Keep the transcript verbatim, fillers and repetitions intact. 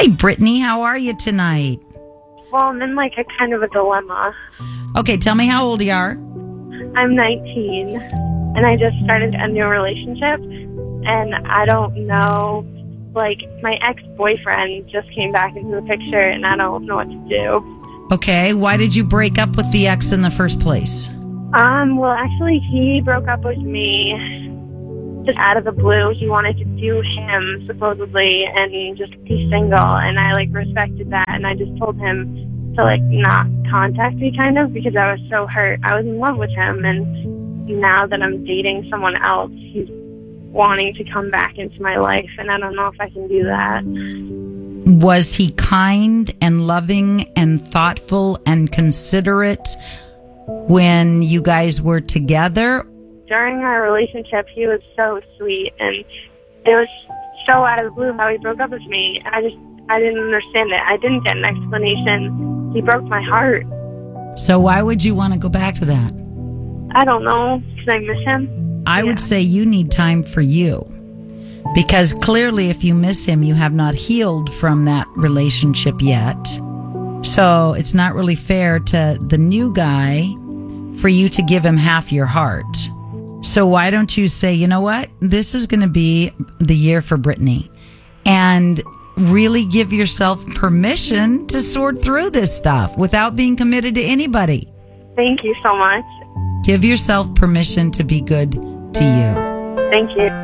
Hi, Brittany. How are you tonight? Well, I'm in like a kind of a dilemma. Okay, tell me how old you are. I'm nineteen, and I just started a new relationship, and I don't know, like, my ex-boyfriend just came back into the picture, and I don't know what to do. Okay, why did you break up with the ex in the first place? Um, well, actually, he broke up with me just out of the blue. He wanted to do him, supposedly, and just be single, and I, like, respected that, and I just told him to, like, not contact me, kind of, because I was so hurt. I was in love with him, and now that I'm dating someone else, he's wanting to come back into my life, and I don't know if I can do that. Was he kind and loving and thoughtful and considerate when you guys were together? During our relationship, he was so sweet, and it was so out of the blue how he broke up with me. I just, I didn't understand it. I didn't get an explanation. He broke my heart. So why would you want to go back to that? I don't know, because I miss him. I Yeah. would say you need time for you. Because clearly if you miss him, you have not healed from that relationship yet. So it's not really fair to the new guy for you to give him half your heart. So why don't you say, you know what? This is going to be the year for Brittany. And really give yourself permission to sort through this stuff without being committed to anybody. Thank you so much. Give yourself permission to be good to you. Thank you.